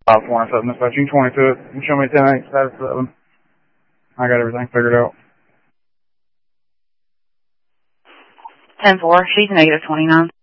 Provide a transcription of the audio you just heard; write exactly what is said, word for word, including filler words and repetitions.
five four nine seven, dispatch, you twenty-two, you show me ten eight, status seven. I got everything figured out. ten four, she's negative twenty-nine.